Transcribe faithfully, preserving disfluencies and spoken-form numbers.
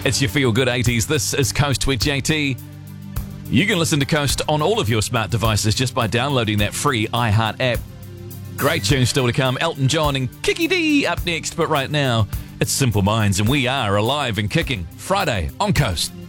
It's your Feel Good eighties. This is Coast with J T. You can listen to Coast on all of your smart devices just by downloading that free iHeart app. Great tunes still to come. Elton John and Kiki D up next. But right now, it's Simple Minds, and we are alive and kicking. Friday on Coast.